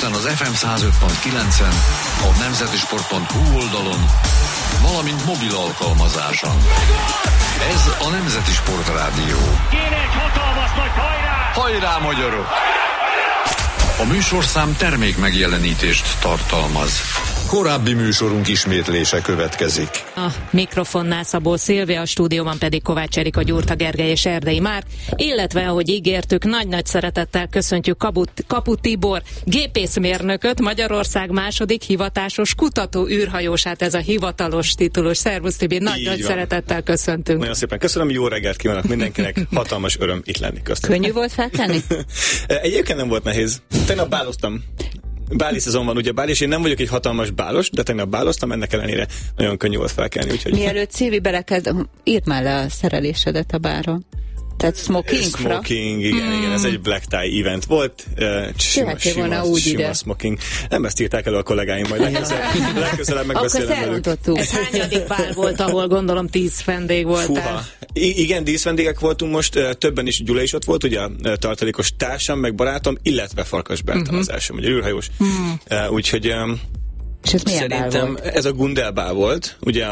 Budapesten az FM 105.9-en, a nemzetisport.hu oldalon, valamint mobil alkalmazáson. Ez a Nemzeti Sport Rádió. Kéne egy hatalmas nagy hajrá! Hajrá, magyarok! A műsorszám termék megjelenítést tartalmaz. Korábbi műsorunk ismétlése következik. A mikrofonnál Szabó Szilvia, a stúdióban pedig Kovács Erika, Gyurta Gergely és Erdei Márk, illetve, ahogy ígértük, nagy-nagy szeretettel köszöntjük Kapu Tibor gépészmérnököt, Magyarország második hivatásos kutató űrhajósát, ez a hivatalos titulus. Szervusz Tibi, nagy-nagy szeretettel köszöntünk. Nagyon szépen köszönöm, jó reggelt kívánok mindenkinek, hatalmas öröm itt lenni köztük. Könnyű volt felkelni? Egyébként nem volt nehéz. Tegnap báloztam. Báli szezon van ugyebár, és én nem vagyok egy hatalmas bálos, de tegnap báloztam, ennek ellenére nagyon könnyű volt felkelni. Úgyhogy... Mielőtt Szilvi belekezd, írd már le a szerelésedet a bárra. Tehát smoking, igen, ez egy black tie event volt. Sima smoking. Nem ezt írták elő a kollégáim, majd legközelebb megbeszélem velük. Ez hányadik bál volt, ahol gondolom 10 vendég voltál? Igen, 10 vendégek voltunk most, többen is, Gyula is ott volt, ugye tartalékos társam, meg barátom, illetve Farkas Bertalan az első magyar űrhajós. Úgyhogy és ez milyen szerintem volt? Ez a Gundel volt, ugye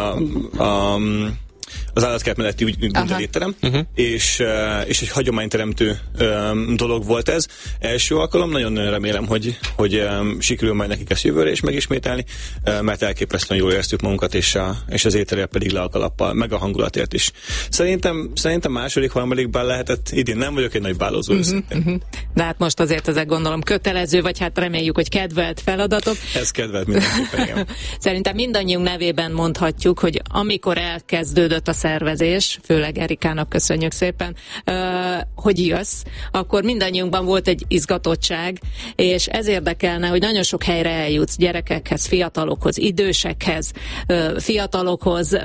az állatkert melletti Gundel étterem, és egy hagyományteremtő dolog volt ez. Első alkalom, nagyon remélem, hogy sikerül majd nekik ezt jövőre is megismételni, mert elképesztően jól éreztük magunkat, és az étterem pedig le a kalappal, meg a hangulatért is. Szerintem második, harmadik bál lehetett, idén nem vagyok egy nagy bálozó. De hát most azért ezek gondolom kötelező, vagy hát reméljük, hogy kedvelt feladatok. Ez kedvelt mindenképpen, igen. Szerintem mindannyiunk nevében mondhatjuk, hogy amikor elkezdődött a szervezés, főleg Erikának köszönjük szépen, hogy jössz, akkor mindannyiunkban volt egy izgatottság, és ez érdekelne, hogy nagyon sok helyre eljutsz, gyerekekhez, fiatalokhoz, idősekhez, fiatalokhoz.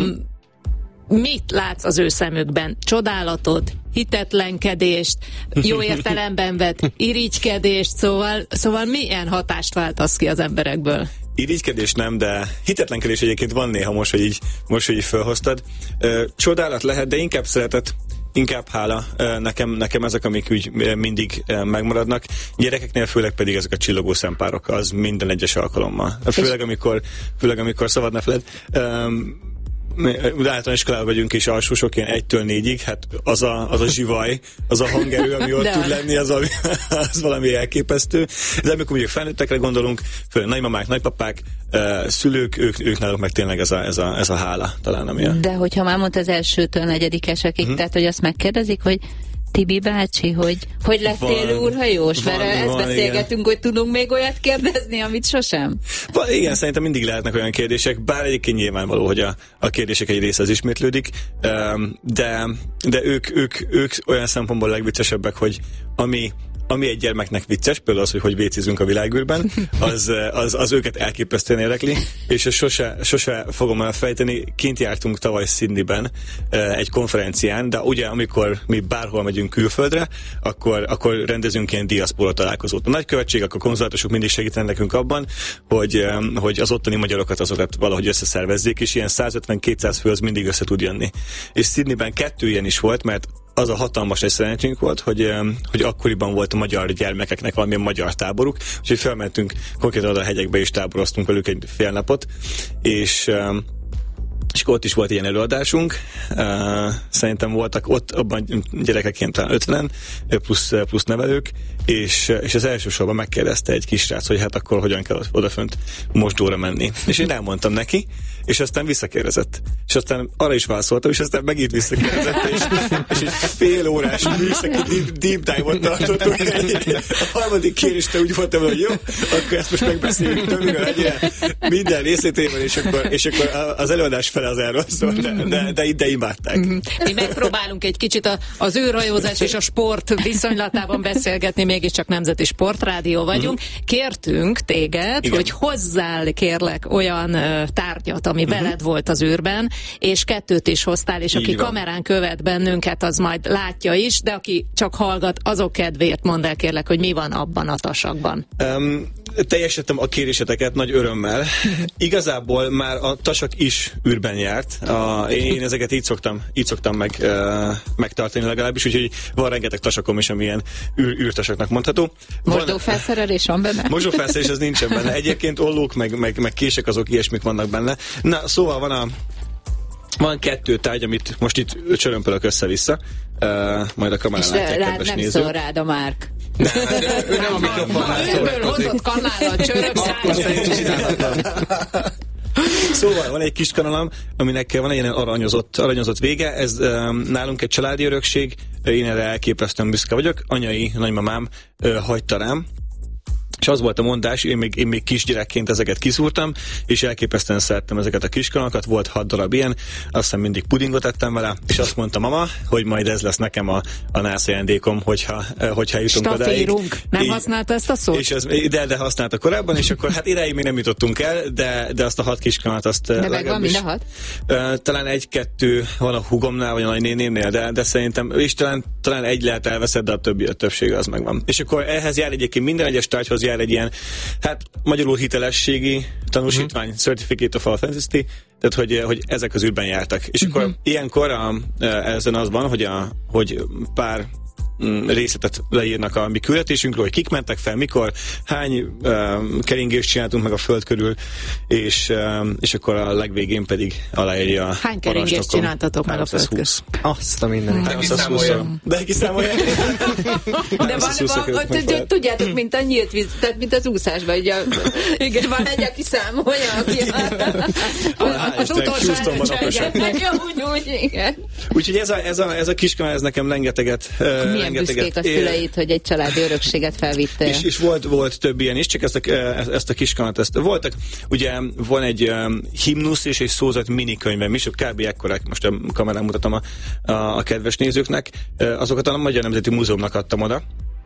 Mit látsz az ő szemükben? Csodálatot, hitetlenkedést, jó értelemben vett irigykedést, szóval milyen hatást váltasz ki az emberekből? Irigykedés nem, de hitetlenkedés egyébként van néha most, hogy így felhoztad. Csodálat lehet, de inkább szeretet, inkább hála. Nekem ezek, amik úgy mindig megmaradnak. Gyerekeknél főleg pedig ezek a csillogó szempárok, az minden egyes alkalommal. Főleg amikor szabad ne feled. Általános iskolában vagyunk és alsósok, ilyen 1-től 4-ig, hát az a zsivaj, az a hangerő, ami ott tud lenni, az valami elképesztő. De amikor mondjuk felnőttekre gondolunk, főleg nagymamák, nagypapák, szülők, ők náluk meg tényleg ez a hála talán, ami a... De hogyha már mondta az elsőtől negyedikesekig, tehát hogy azt megkérdezik, hogy Tibi bácsi, hogy lettél űrhajós? Mert ezt beszélgetünk, igen, hogy tudunk még olyat kérdezni, amit sosem? Igen, szerintem mindig lehetnek olyan kérdések, bár egyébként nyilvánvaló, hogy a kérdések egy része az ismétlődik, de ők olyan szempontból legviccesebbek, hogy ami egy gyermeknek vicces, például az, hogy vécézünk a világűrben, az őket elképesztően érdekli, és sose fogom elfejteni. Kint jártunk tavaly Sydneyben egy konferencián, de ugye amikor mi bárhol megyünk külföldre, akkor rendezünk ilyen diaszpora találkozót. A nagykövetség, akkor konzulátusok mindig segítenek nekünk abban, hogy az ottani magyarokat azokat valahogy összeszervezzék, és ilyen 150-200 fő az mindig össze tud jönni. És Sydneyben 2 ilyen is volt, mert az a hatalmas egy szerencsénk volt, hogy akkoriban volt a magyar gyermekeknek valamilyen magyar táboruk, úgyhogy felmentünk konkrétan oda a hegyekbe és táboroztunk velük egy fél napot, és ott is volt ilyen előadásunk. Szerintem voltak ott abban gyerekek ilyen talán 50-en, plusz nevelők, és az első sorban megkérdezte egy kisrác, hogy hát akkor hogyan kell odafönt mosdóra menni. És én elmondtam neki, és aztán visszakérdezett. És aztán arra is válaszoltam, és aztán megint visszakérdezett, és egy fél órás műszaki deep dive-ot tartottunk. A harmadik kérdéste úgy voltam, hogy jó, akkor ezt most megbeszéljük többről egyre minden részletében, és akkor az előadás fele az erről szól, de imádták. Mi megpróbálunk egy kicsit az űrhajózás és a sport viszonylatában beszélgetni, mégiscsak Nemzeti Sportrádió vagyunk. Kértünk téged, hogy hozzál kérlek olyan tárgyat, ami veled volt az űrben, és 2 is hoztál, és aki kamerán követ bennünket, az majd látja is, de aki csak hallgat, azok kedvéért mondd el kérlek, hogy mi van abban a tasakban. teljesítettem a kéréseteket nagy örömmel. Igazából már a tasak is űrben járt. Én ezeket így szoktam megtartani legalábbis, úgyhogy van rengeteg tasakom is, amilyen űrtasaknak mondható. Mosdófelszerelés van benne? Mosdófelszerelés az nincsen benne. Egyébként ollók, meg kések, azok ilyesmik vannak benne. Na, szóval van 2 tárgy, amit most itt csörömpölök össze-vissza. Majd a kamerán látják, kedves nézők. És nem szól rád a Márk. Ő nem a mikrofonnál szórakozik. Hozott kanállal csörög. Szóval van egy kis kanalam, aminek van egy ilyen aranyozott vége, ez nálunk egy családi örökség, én erre elképesztően büszke vagyok, anyai nagymamám hagyta rám, és az volt a mondás, én még kisgyerekként ezeket kiszúrtam, és elképesztően szerettem ezeket a kiskanalakat, volt 6 darab ilyen, aztán mindig pudingot ettem vele, és azt mondta mama, hogy majd ez lesz nekem a nász ajándékom, hogyha jutunk odáig. Nem használta ezt a szót? És de használta korábban, és akkor hát idáig még nem jutottunk el, de azt a 6 kiskanalat azt de megvan mind a 6? Talán 1-2 van a hugomnál, vagy a nagynénémnél, de szerintem, és talán egy lehet elveszed, de a többsége az megvan. És akkor ehhez jár egyébként minden egyes tárgyhoz jár egy ilyen, hát magyarul hitelességi tanúsítvány, Certificate of Authenticity, tehát hogy ezek az űrben jártak. És akkor ilyenkor ezen az van, hogy pár részletet leírnak a mi küldetésünkről, hogy kik mentek fel, mikor, hány keringést csináltunk meg a föld körül, és akkor a legvégén pedig aláírja. Hány keringést csináltatok meg a föld körül? Azt a mindenit. De kiszámolja. De van, tudjátok, mint a nyílt víz, tehát mint az úszásban, ugye, igen, van egy, aki számolja, aki az utolsó igen. Úgyhogy ez a kiskanál, ez nekem rengeteget milyen büszkék a szüleid, hogy egy családi örökséget felvittél. És volt több ilyen is, csak ezt a kiskanát, voltak, ugye van egy himnusz és egy szózat minikönyvem is, kb. Ekkorák, most a kamerán mutatom a kedves nézőknek, azokat a Magyar Nemzeti Múzeumnak adtam oda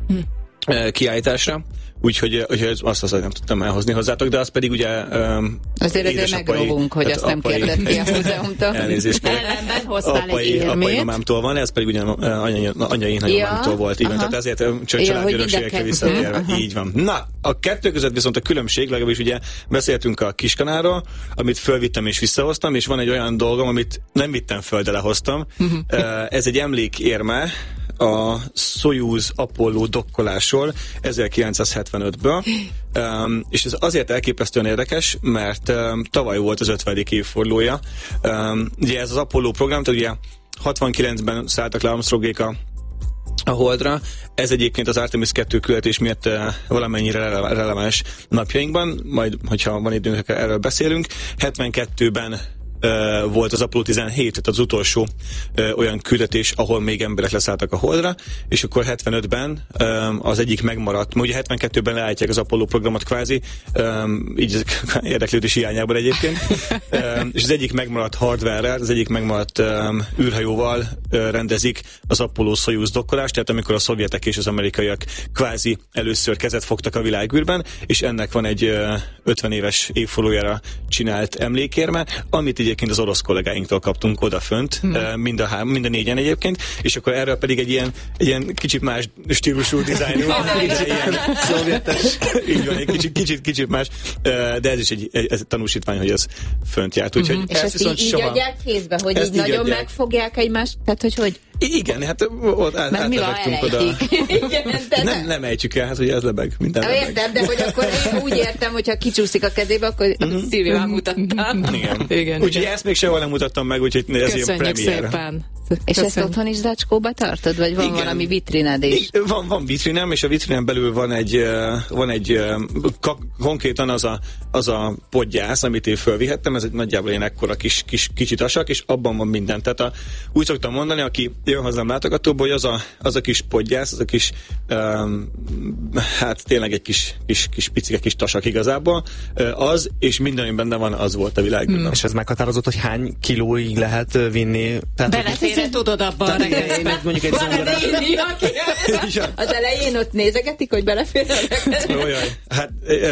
kiállításra, úgyhogy azt nem tudtam elhozni hozzátok, de az pedig ugye azért megrovunk, hogy azt nem kérdett ki a múzeumtól. Elnézést kérek. Ellenben hoztál egy érmét. Apai mamámtól van, ez pedig ugye anyai nagymamámtól volt. Igen, tehát ezért családi örökségekre visszatérve. Így van. Na, a kettő között viszont a különbség, legalábbis ugye beszéltünk a kiskanálról, amit fölvittem és visszahoztam, és van egy olyan dolgom, amit nem vittem föl, de lehoztam. Ez egy emlékérme a Soyuz Apollo dokkolásról 1975-ből, és ez azért elképesztően érdekes, mert tavaly volt az 50. évfordulója. Ugye ez az Apollo program, tehát ugye 69-ben szálltak le Armstrongék a Holdra. Ez egyébként az Artemis 2 küldetés miatt valamennyire releváns napjainkban, majd, hogyha van időnk, erről beszélünk. 72-ben volt az Apollo 17, tehát az utolsó olyan küldetés, ahol még emberek leszálltak a Holdra, és akkor 75-ben az egyik megmaradt, ugye 72-ben leállítják az Apollo programot kvázi, így érdeklődés hiányában egyébként, és az egyik megmaradt hardware-rel, az egyik megmaradt űrhajóval rendezik az Apollo-Soyuz dokkolást, tehát amikor a szovjetek és az amerikaiak kvázi először kezet fogtak a világűrben, és ennek van egy 50 éves évfordulójára csinált emlékérme, amit egyébként az orosz kollégáinktól kaptunk odafönt, mind a négyen egyébként, és akkor erről pedig egy ilyen kicsit más stílusú dizájnú, ilyen szovjetes, így van, egy kicsit más, de ez is egy tanúsítvány, hogy ez fönt járt. Úgyhogy és ezt így adják kézbe, hogy így nagyon adják. Megfogják egymást, tehát hogy igen, hát ott átlebegtünk oda. Nem ejtjük el, hát ugye ez lebeg minden. Értem, de hogy akkor én úgy értem, hogyha kicsúszik a kezébe, akkor Szilvi már mutatta. Igen. Úgyhogy ezt még sehol nem mutattam meg, úgyhogy ez ilyen premier. Szépen. És ezt otthon is zacskóba tartod? Vagy van valami vitrined is? Van vitrinem, és a vitrinen belül van egy konkrétan az a podgyász, amit én fölvihettem, ez egy nagyjából ilyen ekkora kicsit asak, és abban van minden. Tehát úgy szoktam mondani, aki jön hozzám látogatóba, hogy az a kis podgyász, az a kis hát tényleg egy kis picike kis tasak igazából, az, és minden, ami benne van, az volt a világban. És ez meghatározott, hogy hány kilóig lehet vinni? Beleférre tudod abban a regeszbe. Mondjuk egy zongorát. Az elején ott nézegetik, hogy belefér a regeszbe. Olyan. Hát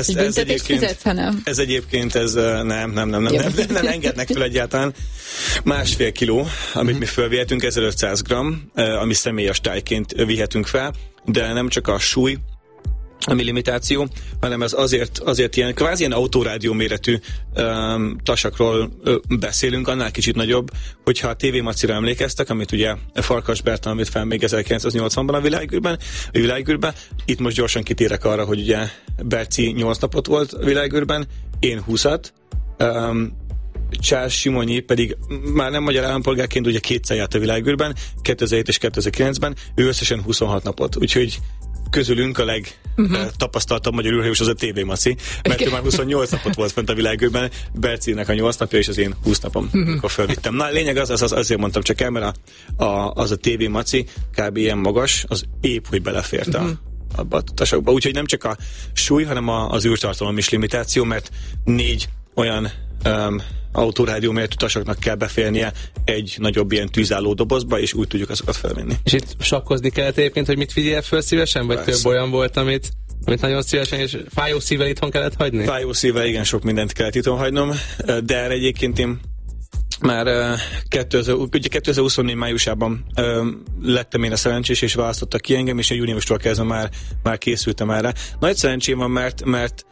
ez egyébként nem engednek fel egyáltalán. 1,5 kiló, amit mi fölvihetünk, 1500 g, ami személyes tájként vihetünk fel, de nem csak a súly, limitáció, hanem ez azért ilyen kvázi ilyen autórádió méretű tasakról beszélünk, annál kicsit nagyobb, hogyha a TV Macira emlékeztek, amit ugye Farkas Bertalan vitt fel még 1980-ban a világűrben. Itt most gyorsan kitérek arra, hogy ugye Berci 8 napot volt a világűrben, én 20-at, Charles Simonyi pedig már nem magyar állampolgárként ugye kétszer járt a világűrben, 2007 és 2009-ben, ő összesen 26 napot, úgyhogy közülünk a legtapasztaltabb magyar űrhajós az a TV Maci, mert ő már 28 napot volt fent a világűrben, Bercinek a 8 napja és az én 20 napom, amikor felvittem. Na, a lényeg azért mondtam csak el, mert az a TV Maci kb. Ilyen magas, az épp, hogy belefért abba a tasakba. Úgyhogy nem csak a súly, hanem az űrtartalom is limitáció, mert 4 olyan autórádió méretű tasaknak kell beférnie egy nagyobb ilyen tűzálló dobozba, és úgy tudjuk azokat felvenni. És itt sakkozni kellett egyébként, hogy mit vigyél föl szívesen? Vagy több olyan volt, amit nagyon szívesen, és fájó szívvel itthon kellett hagyni? Fájó szívvel igen, sok mindent kellett itthon hagynom, de erre egyébként én már 2024 májusában lettem én a szerencsés, és választottak ki engem, és én júniustól kezdve már készültem erre. Nagy szerencsém van, mert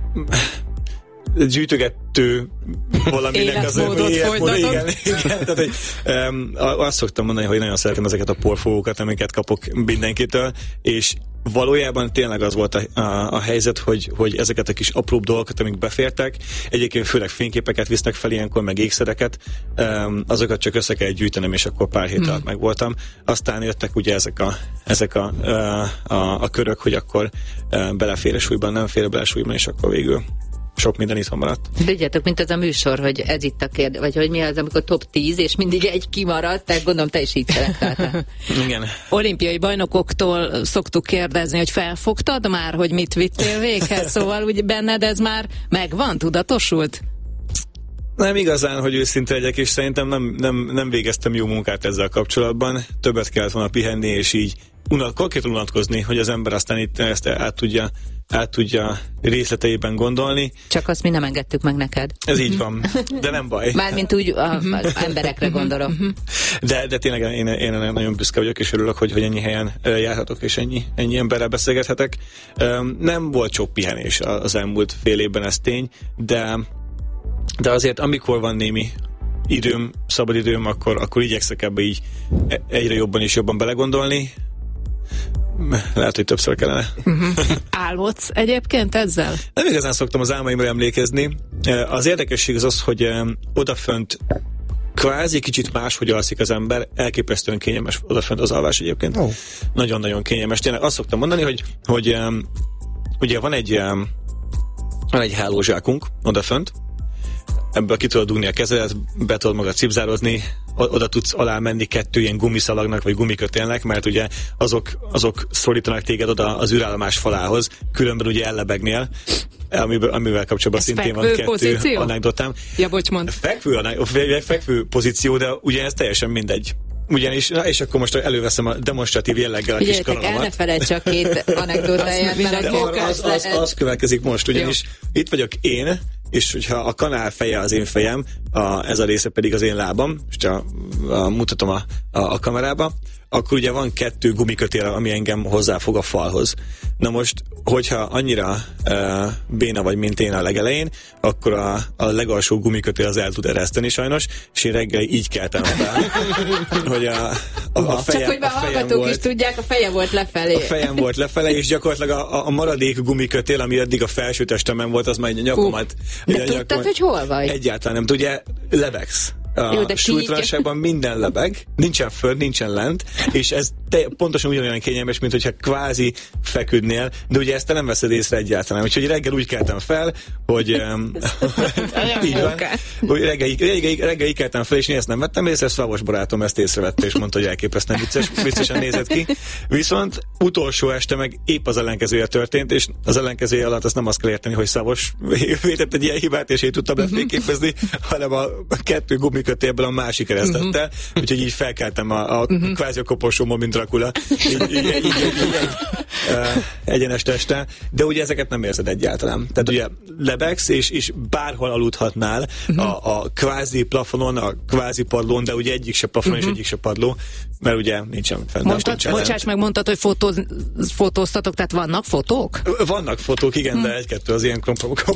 gyűjtögető valaminek az életmódot. Igen. Tehát, hogy, azt szoktam mondani, hogy nagyon szeretem ezeket a porfogókat, amiket kapok mindenkitől, és valójában tényleg az volt a helyzet, hogy ezeket a kis apróbb dolgokat, amik befértek, egyébként főleg fényképeket visznek fel ilyenkor, meg ékszereket, azokat csak össze kell gyűjtenem, és akkor pár hét alatt megvoltam. Aztán jöttek ugye ezek a körök, hogy akkor belefér a súlyban, nem fér bele a súlyban, és akkor végül sok minden itthon maradt. Tudjátok, mint az a műsor, hogy ez itt a kérdés, vagy hogy mi az, amikor top 10, és mindig egy kimaradt, tehát gondolom te is így szeretáltál. Igen. Olimpiai bajnokoktól szoktuk kérdezni, hogy felfogtad már, hogy mit vittél véghez, szóval úgy benned ez már megvan, tudatosult? Nem igazán, hogy őszinte legyek, és szerintem nem végeztem jó munkát ezzel kapcsolatban. Többet kellett volna pihenni, és így konkrétan unatkozni, hogy az ember aztán itt ezt át tudja részleteiben gondolni. Csak azt mi nem engedtük meg neked. Ez így van, de nem baj. Mármint úgy az emberekre gondolok. De tényleg én nagyon büszke vagyok, és örülök, hogy ennyi helyen járhatok, és ennyi emberrel beszélgethetek. Nem volt sok pihenés az elmúlt fél évben, ez tény, de azért amikor van némi időm, szabad időm, akkor igyekszek ebbe így egyre jobban és jobban belegondolni. Lehet, hogy többször kellene. Álmodsz egyébként ezzel? Nem igazán szoktam az álmaimra emlékezni. Az érdekesség az, hogy odafönt kvázi kicsit máshogy alszik az ember, elképesztően kényelmes odafönt az alvás egyébként. Nagyon-nagyon kényelmes. Tényleg azt szoktam mondani, hogy ugye van egy hálózsákunk odafönt, ebből ki tudod dugni a kezedet, be tudod magad cipzározni, oda tudsz alá menni 2 ilyen gumiszalagnak, vagy gumikötélnek, mert ugye azok szorítanak téged oda az űrállomás falához, különben ugye ellebegnél, amivel kapcsolatban ez szintén van 2 anekdotám. Ja, bocs, mondd. Fekvő pozíció, de ugye ez teljesen mindegy. Ugyanis, és akkor most előveszem a demonstratív jelleggel a kis kanalamat. El ne felejts csak 2 anekdotáját, mert az következik most, ugyanis itt vagyok én, és hogyha a kanál feje az én fejem, ez a része pedig az én lábam, és mutatom a kamerába, akkor ugye van 2 gumikötél, ami engem hozzáfog a falhoz. Na most, hogyha annyira béna vagy, mint én a legelején, akkor a legalsó gumikötél az el tud ereszteni sajnos, és én reggel így keltem fel, hogy a fejem, csak hogy a hallgatók is tudják, a feje volt lefelé. A fejem volt lefelé, és gyakorlatilag a maradék gumikötél, ami eddig a felső testemen volt, az már egy nyakomat. De tudtad, hogy hol vagy? Egyáltalán nem. Ugye lebegsz. A súlytalanságban minden lebeg, nincsen föld, nincsen lent, és ez pontosan ugyanolyan kényelmes, mint hogyha kvázi feküdnél, de ugye ezt te nem veszed észre egyáltalán. Úgyhogy reggel úgy keltem fel, hogy így van, hogy reggel így keltem fel, és én ezt nem vettem észre, Szavos barátom ezt észrevette, és mondta, hogy elképesztően viccesen nézett ki. Viszont utolsó este meg épp az ellenkezője történt, és az ellenkezője alatt azt nem azt kell érteni, hogy Szavos vétett egy ilyen hibát, és én tudtam lefényképezni, hanem a 2 gumikötél működtél ebből a másik keresztettel, úgyhogy így felkeltem a kvázi a koporsómon, mint Dracula, így egyenes testtel, de ugye ezeket nem érzed egyáltalán. Tehát ugye lebegsz, és bárhol aludhatnál a kvázi plafonon, a kvázi padlón, de ugye egyik se plafon és egyik se padló, mert ugye nincsen fenn. Bocsáss meg, mondtad, hogy fotóztatok, tehát vannak fotók? Vannak fotók, igen, de egy-kettő az ilyen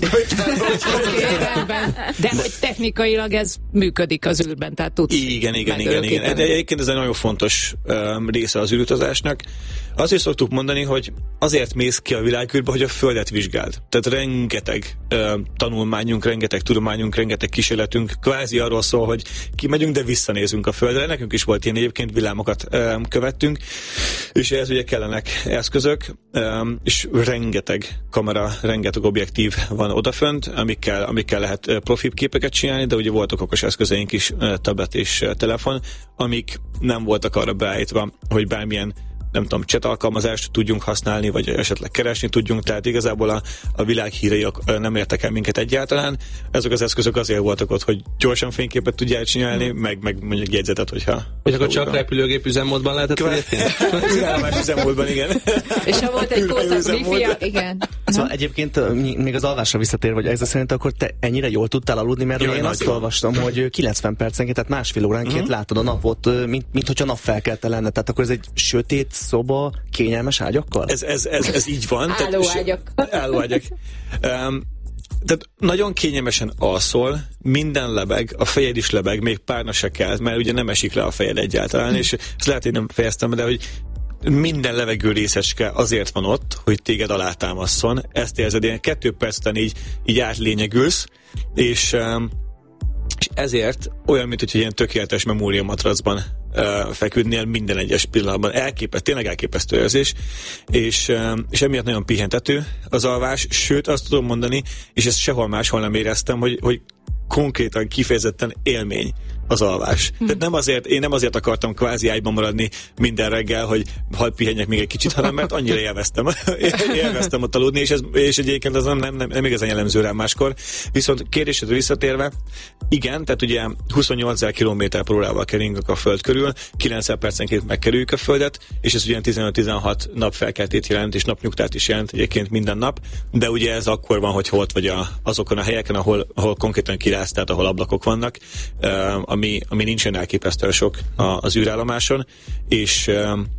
De hogy technikailag ez működik az űrben, tehát tudsz. Igen. De egyébként ez egy nagyon fontos része az űrutazásnak. Azért szoktuk mondani, hogy azért mész ki a világűrbe, hogy a Földet vizsgáld. Tehát rengeteg tanulmányunk, rengeteg tudományunk, rengeteg kísérletünk kvázi arról szól, hogy kimegyünk, de visszanézünk a Földre. Nekünk is volt ilyen, egyébként villámokat követtünk, és ehhez ugye kellenek eszközök, és rengeteg kamera, rengeteg objektív van odafönt, amikkel lehet profi képeket csinálni, de ugye voltak okos eszközeink is, tablet és telefon, amik nem voltak arra beállítva, hogy bármilyen nem tudom, chat alkalmazást tudjunk használni, vagy esetleg keresni tudjunk, tehát igazából a világ hírei nem értek el minket egyáltalán. Ezek az eszközök azért voltak ott, hogy gyorsan fényképet tudjál csinálni, meg mondjuk jegyzetet, hogyha... Hogy akkor csak repülőgép üzemmódban lehetett egyébként? Üzemmódban, üzemmódban, igen. És ha volt egy korszak wifi, igen. Szóval egyébként még az alvásra visszatér, vagy ez szerint akkor te ennyire jól tudtál aludni, mert én azt olvastam, hogy 90 percenként, tehát másfél óránként látod a napot, mint hogyha napfelkelte lenne. Tehát akkor ez egy sötét szoba kényelmes ágyakkal? Ez így van. Állóágyak. Tehát nagyon kényelmesen alszol, minden lebeg, a fejed is lebeg, még párna se kell, mert ugye nem esik le a fejed egyáltalán, és ezt lehet, hogy nem fejeztem, de hogy minden levegő részecske azért van ott, hogy téged alátámasszon. Ezt érzed, ilyen 2 percben így átlényegülsz, és ezért olyan, mint hogy ilyen tökéletes memóriamatracban feküdnél minden egyes pillanatban. Tényleg elképesztő érzés, és emiatt nagyon pihentető az alvás, sőt azt tudom mondani, és ezt sehol máshol nem éreztem, hogy konkrétan kifejezetten élmény az alvás. Tehát én nem azért akartam kvázi ágyban maradni minden reggel, hogy hadd pihenjek még egy kicsit, hanem mert annyira élveztem ott aludni, és egyébként az nem igazán jellemző rám máskor. Viszont kérdésedre visszatérve, igen, tehát ugye 28 km/h keringünk a Föld körül, 90 percenként megkerüljük a Földet, és ez ugye 15-16 napfelkeltét jelent, és napnyugtát is jelent egyébként minden nap, de ugye ez akkor van, hogy ott vagy azokon a helyeken, ahol konkrétan kilátsz, tehát ahol ablakok vannak, ami nincsen elképesztően sok az űrállomáson, és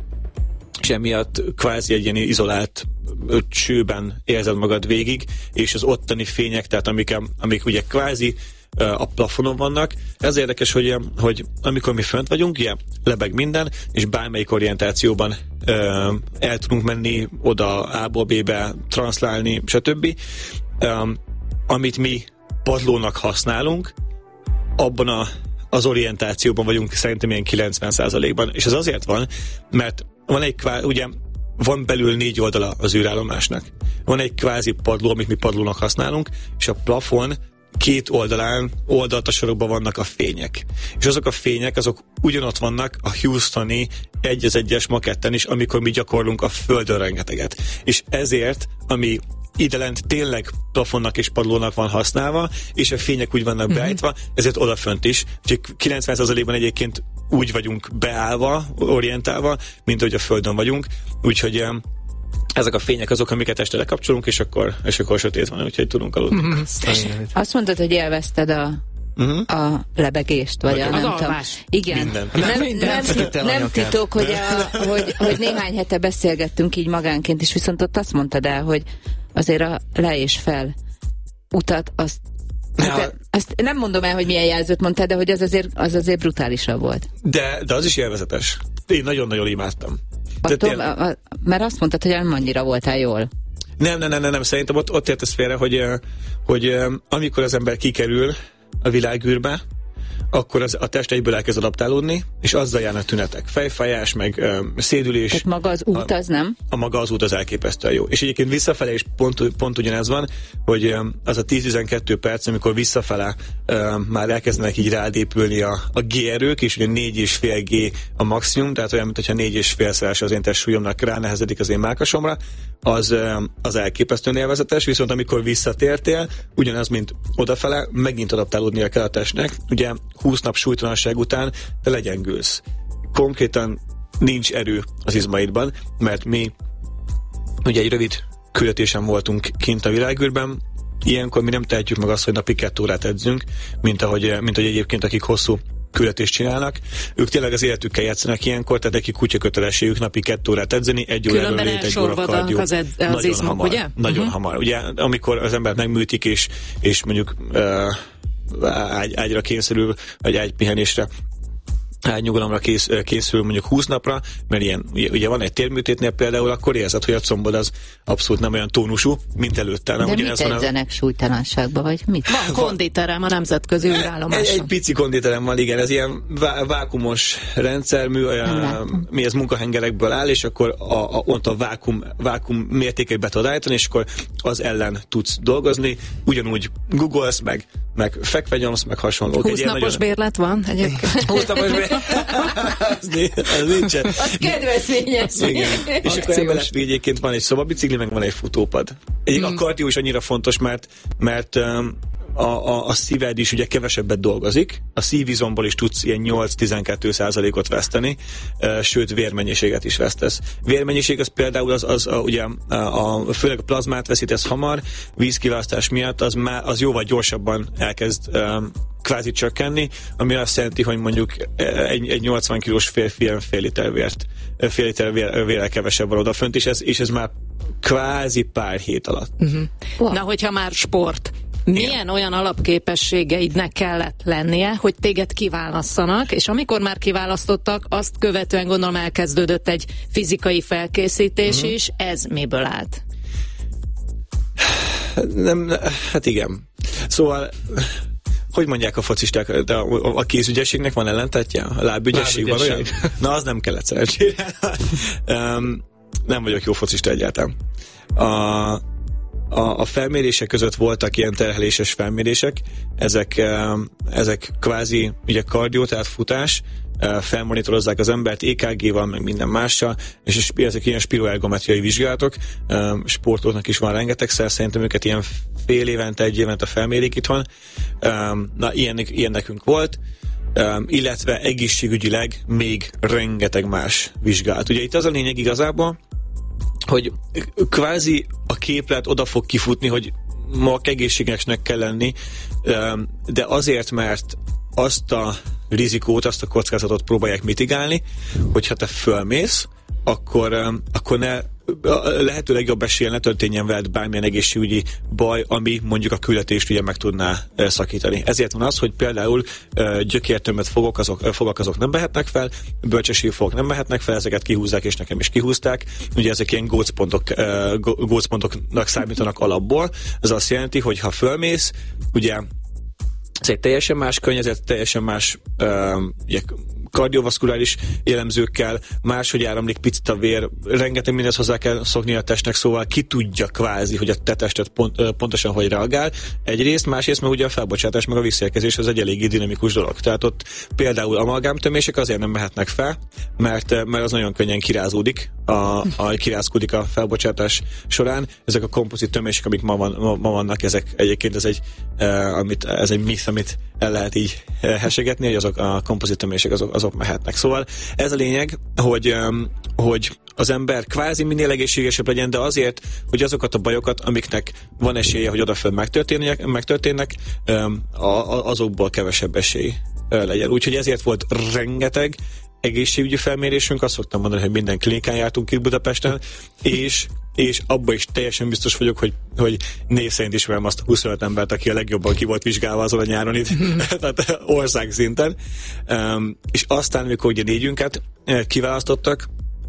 emiatt kvázi egy ilyen izolált csőben érzed magad végig, és az ottani fények, tehát amik ugye kvázi a plafonon vannak. Ez érdekes, hogy amikor mi fönt vagyunk, lebeg minden, és bármelyik orientációban el tudunk menni oda A-ból B-be, transzlálni, stb. Amit mi padlónak használunk, abban az orientációban vagyunk szerintem ilyen 90%-ban, és ez azért van, mert van belül 4 oldala az űrállomásnak. Van egy kvázi padló, amit mi padlónak használunk, és a plafon 2 oldalán, oldaltasarokban vannak a fények. És azok a fények, azok ugyanott vannak a Houstoni 1:1-es maketten is, amikor mi gyakorlunk a Földön rengeteget. És ezért, ami idelent tényleg plafonnak és padlónak van használva, és a fények úgy vannak beállítva, ezért odafönt is. Úgyhogy 90%-ban egyébként úgy vagyunk beállva, orientálva, mint hogy a Földön vagyunk. Úgyhogy ezek a fények azok, amiket este lekapcsolunk, és akkor sötét van, úgyhogy tudunk aludni. Azt mondtad, hogy élvezted a lebegést, vagy az alvás. Igen. Nem titok, hogy néhány hete beszélgettünk így magánként, és viszont ott azt mondtad el, hogy azért a le és fel utat, azt nem mondom el, hogy milyen jelzőt mondtál, de hogy az azért brutálisabb volt. De az is élvezetes. Én nagyon-nagyon imádtam. Mert azt mondtad, hogy nem annyira voltál jól. Nem. Szerintem ott értesz félre, hogy amikor az ember kikerül a világűrbe, akkor a test egyből elkezd adaptálódni, és azzal járnak tünetek. Fejfájás, meg szédülés. Tehát maga az út az nem? A maga az út az elképesztően jó. És egyébként visszafele is pont ugyanez van, hogy az a 10-12 perc, amikor visszafele már elkezdenek így rád épülni a G-erők, és ugye 4,5 G a maximum, tehát olyan, mintha 4,5-szeres az én testsúlyomnak ránehezedik az én mellkasomra, az elképesztően élvezetes, viszont amikor visszatértél, ugyanaz, mint odafele, megint adaptálódnia kell a testnek. Ugye 20 nap súlytalanság után te legyengülsz. Konkrétan nincs erő az izmaidban, mert mi ugye egy rövid küldetésen voltunk kint a világűrben, ilyenkor mi nem tehetjük meg azt, hogy napi 2 órát edzünk, mint ahogy egyébként akik hosszú küldetést csinálnak. Ők tényleg az életükkel játszanak ilyenkor, tehát neki kutyakötelességük napi 2 órát edzeni, 1 óráról lét, 1 óra kardió. Az izmok, hamar, ugye? Nagyon hamar. Ugye, amikor az embert megműtik, és mondjuk ágyra kényszerül, vagy ágypihenésre, ágynyugalomra készül mondjuk 20 napra, mert ilyen, ugye van egy térműtétnél például, akkor érzed, hogy a combod az abszolút nem olyan tónusú, mint előtte. De mit edzenek súlytalanságba, vagy mit? Van konditerem a nemzetközi űrállomáson. Egy pici konditerem van, igen, ez ilyen vákumos rendszermű, mi ez munkahengerekből áll, és akkor ott a vákum mértékekbe tudod állítani, és akkor az ellen tudsz dolgozni, ugyanúgy googolsz, meg fekve nyomsz, meg hasonlók. 20 napos bérlet van egyébként. 20 napos bérlet. Ez nincsen. Az kedvezményes. Igen. És akkor emellett egyébként van egy szobabicikli, meg van egy futópad. A kardió is annyira fontos, mert a szíved is ugye kevesebbet dolgozik, a szívizomból is tudsz ilyen 8-12%-ot veszteni, sőt vérmennyiséget is vesztesz. Vérmennyiség az például ugye főleg a plazmát veszítesz hamar, vízkiválasztás miatt az jóval gyorsabban elkezd kvázi csökkenni, ami azt jelenti, hogy mondjuk egy 80 kilós férfi fél liter vérrel kevesebb van odafönt, és ez már kvázi pár hét alatt. Na, hogyha már sport, milyen olyan alapképességeidnek kellett lennie, hogy téged kiválasszanak, és amikor már kiválasztottak, azt követően gondolom elkezdődött egy fizikai felkészítés is, ez miből állt? Hát igen. Szóval hogy mondják a focisták, de a kézügyességnek van ellentetje? A lábügyesség van olyan? Na, az nem kellett szerencsére. Nem vagyok jó focista egyáltalán. A felmérések között voltak ilyen terheléses felmérések, ezek kvázi ugye kardió, tehát futás, felmonitorozzák az embert EKG-val, meg minden mással, és ezek ilyen spiroergometriai vizsgálatok, sportolóknak is van rengetegszer, szerintem őket ilyen fél évente, 1 évente felmérik itthon. Na, ilyen nekünk volt, illetve egészségügyileg még rengeteg más vizsgálat. Ugye itt az a lényeg igazából, hogy kvázi a képlet oda fog kifutni, hogy ma egészségesnek kell lenni, de azért, mert azt a rizikót, azt a kockázatot próbálják mitigálni, hogyha te fölmész, akkor ne lehető legjobb eséllyel ne történjen veled bármilyen egészségügyi baj, ami mondjuk a küldetést ugye meg tudná szakítani. Ezért van az, hogy például gyökértömött fogak azok nem mehetnek fel, bölcsességű fogak nem mehetnek fel, ezeket kihúzzák, és nekem is kihúzták. Ugye ezek ilyen gócpontoknak számítanak alapból. Ez azt jelenti, hogy ha fölmész, ugye ez egy teljesen más környezet, teljesen más kardiovaszkuláris jellemzőkkel, máshogy áramlik picit a vér, rengeteg mindent hozzá kell szokni a testnek, szóval ki tudja kvázi, hogy a te tested pontosan hogy reagál. Egyrészt, másrészt meg ugye a felbocsátás, meg a visszaérkezés az egy eléggé dinamikus dolog. Tehát ott például amalgámtömések azért nem mehetnek fel, mert az nagyon könnyen kirázódik, kirázkódik a felbocsátás során. Ezek a kompozit tömések, amik ma vannak, ezek egyébként ez egy myth, amit el lehet így hesegetni, hogy azok a kompozit tömések azok mehetnek. Szóval ez a lényeg, hogy az ember kvázi minél egészségesebb legyen, de azért, hogy azokat a bajokat, amiknek van esélye, hogy odafönn megtörténnek, azokból kevesebb esély legyen. Úgyhogy ezért volt rengeteg egészségügyi felmérésünk, azt szoktam mondani, hogy minden klinikán jártunk itt Budapesten, és abban is teljesen biztos vagyok, hogy név szerint ismerem azt a 25 embert, aki a legjobban ki volt vizsgálva azon a nyáron itt, tehát országszinten. És aztán, amikor ugye 4-ünket kiválasztottak,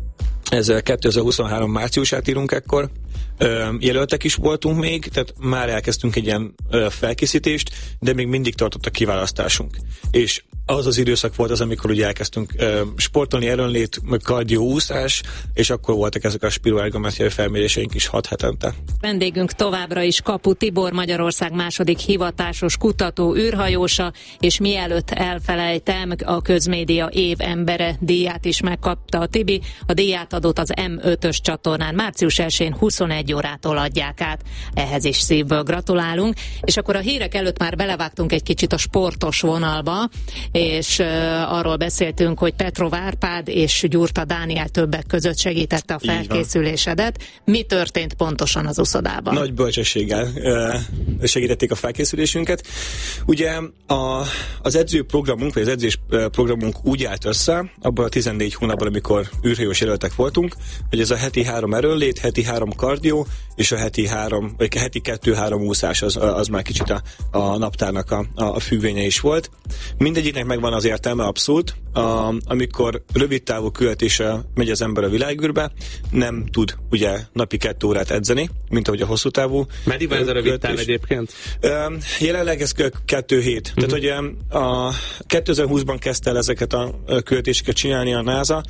ez 2023 márciusát írunk ekkor, jelöltek is voltunk még, tehát már elkezdtünk egy ilyen felkészítést, de még mindig tartott a kiválasztásunk. És az az időszak volt az, amikor ugye elkezdtünk sportolni, erőnlét, kardióúszás, és akkor voltak ezek a spiroergometriai felméréseink is 6 hetente. Vendégünk továbbra is Kapu Tibor, Magyarország második hivatásos kutató űrhajósa, és mielőtt elfelejtem, a Közmédia év embere díját is megkapta a Tibi. A díját adott az M5-ös csatornán március 1-én 21 21 órától adják át. Ehhez is szívből gratulálunk. És akkor a hírek előtt már belevágtunk egy kicsit a sportos vonalba, és arról beszéltünk, hogy Petrov Árpád és Gyurta Dániel többek között segítette a felkészülésedet. Mi történt pontosan az uszodában? Nagy bölcsességgel segítették a felkészülésünket. Ugye az edzőprogramunk, vagy az edzésprogramunk úgy állt össze, abban a 14 hónapban, amikor űrhajós jelöltek voltunk, hogy ez a heti 3 erőnlét, heti 3 kardió, és a heti 2-3 úszás, az már kicsit a naptárnak a függvénye is volt. Mindegyiknek megvan az értelme abszolút. Amikor rövid távú küldetésre megy az ember a világűrbe, nem tud ugye napi 2 órát edzeni, mint ahogy a hosszú távú. Meddig van ez a rövid táv egyébként? Jelenleg ez 2 hét. Tehát ugye a 2020-ban kezdte el ezeket a küldetéseket csinálni a NASA.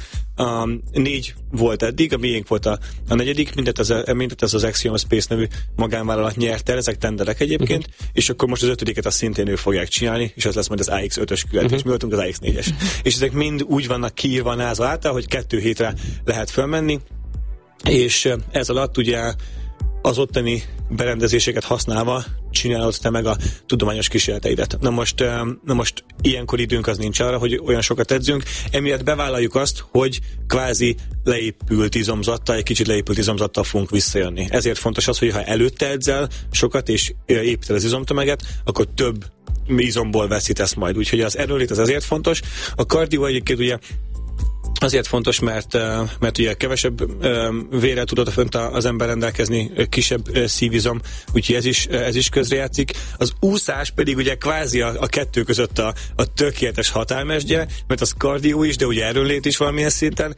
4 volt eddig, a miénk volt a 4. mindet ez az Axiom Space nevű magánvállalat nyerte el, ezek tenderek egyébként, és akkor most az 5-et azt szintén ők fogják csinálni, és az lesz majd az AX5-ös küldetés. Mi voltunk az AX4-es. És ezek mind úgy vannak kiírva a NASA által, hogy 2 hétre lehet fölmenni, és ez alatt ugye az ottani berendezéseket használva csinálod te meg a tudományos kísérleteidet. Na most ilyenkor időnk az nincs arra, hogy olyan sokat edzünk, emiatt bevállaljuk azt, hogy kvázi leépült izomzattal, egy kicsit leépült izomzattal fogunk visszajönni. Ezért fontos az, hogy ha előtte edzel sokat és építed az izomtömeget, akkor több izomból veszítesz majd. Úgyhogy az erőlét az azért fontos. A kardió egyébként ugye azért fontos, mert ugye kevesebb vérrel tudod fönt az ember rendelkezni, kisebb szívizom, úgyhogy ez is közrejátszik. Az úszás pedig ugye kvázi a kettő között a tökéletes határmesdje, mert az kardió is, de ugye erőnlét is valamilyen szinten,